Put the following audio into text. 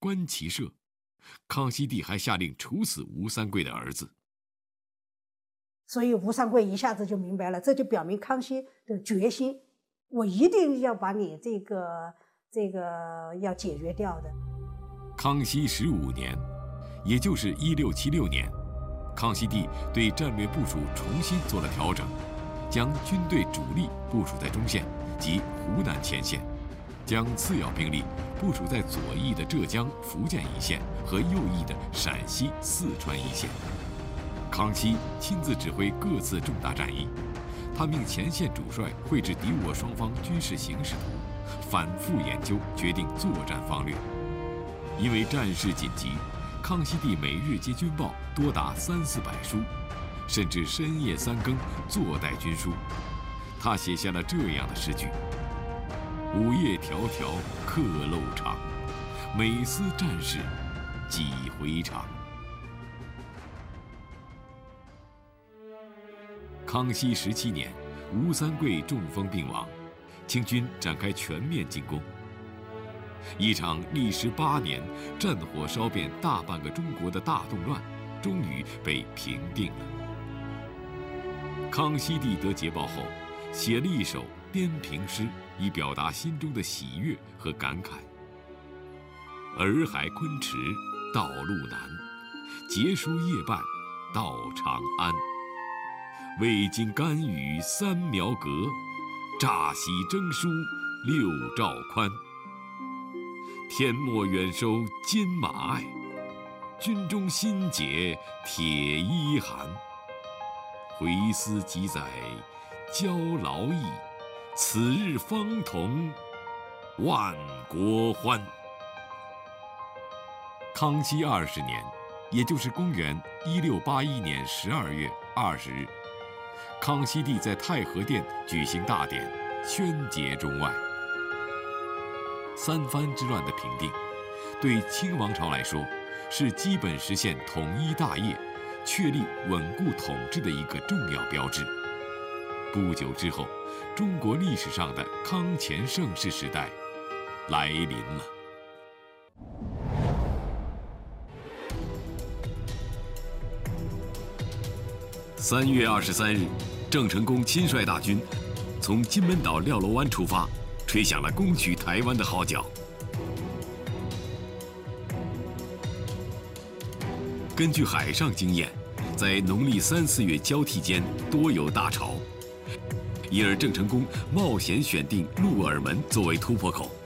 观其社。康熙帝还下令处死吴三桂的儿子。 所以吴三桂一下子就明白了，这就表明康熙的决心，我一定要把你这个要解决掉的。 康熙15年，也就是1676年，康熙帝对战略部署重新做了调整，将军队主力部署在中线及湖南前线，将次要兵力部署在左翼的浙江、福建一线和右翼的陕西、四川一线。康熙亲自指挥各次重大战役，他命前线主帅绘制敌我双方军事形势图，反复研究，决定作战方略。因为战事紧急，康熙帝每日接军报多达300-400书，甚至深夜3更坐待军书。他写下了这样的诗句：午夜迢迢客漏长，每思战事几回肠。康熙17年，吴三桂中风病亡，清军展开全面进攻。一场历时8年、战火烧遍大半个中国的大动乱，终于被平定了。康熙帝得捷报后，写了一首边平诗，以表达心中的喜悦和感慨：洱海昆池道路难，结书夜半到长安。未经干雨3苗革，乍喜征书6兆宽。天末远收金马爱，军中新解铁衣寒。回思几载交劳役，此日方同万国欢。康熙20年，也就是公元1681年12月20日，康熙帝在太和殿举行大典，宣结中外。三藩之乱的平定，对清王朝来说，是基本实现统一大业、确立稳固统治的一个重要标志。不久之后，中国历史上的康乾盛世时代来临了。3月23日，郑成功亲率大军从金门岛廖楼湾出发，吹响了攻取台湾的号角。根据海上经验，在农历3、4月交替间多有大潮，因而郑成功冒险选定鹿耳门作为突破口，